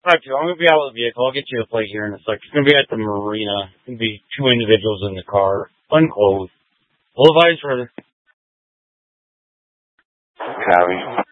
Alright, I'm gonna be out with the vehicle. I'll get you a plate here in a sec. It's gonna be at the marina. It's gonna be two individuals in the car, unclothed. Full of ice, brother. Copy.